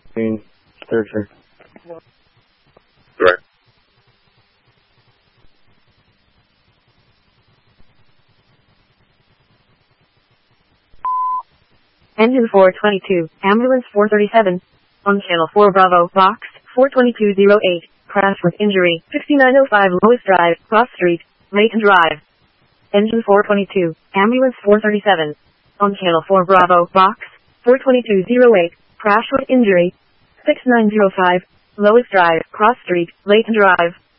Third, sir. Correct. Engine 422, Ambulance 437. On Channel 4 Bravo, Box 42208. Crash with injury, 6905 Lois Drive, Cross Street, Layton Drive. Engine 422, Ambulance 437. On Channel 4 Bravo, Box 42208. Crash with injury, 6905 Lois Drive, Cross Street, Layton Drive.